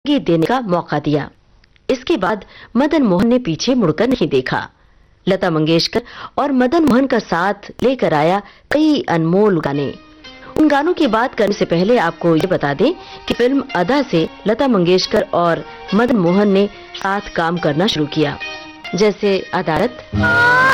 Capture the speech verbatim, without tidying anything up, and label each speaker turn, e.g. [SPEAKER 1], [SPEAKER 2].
[SPEAKER 1] गीत देने का मौका दिया। इसके बाद मदन मोहन ने पीछे मुड़कर नहीं देखा। लता मंगेशकर और मदन मोहन का साथ लेकर आया कई अनमोल गाने। उन गानों की बात करने से पहले आपको ये बता दें कि फिल्म अदा से लता मंगेशकर और मदन मोहन ने साथ काम करना शुरू किया, जैसे अदालत,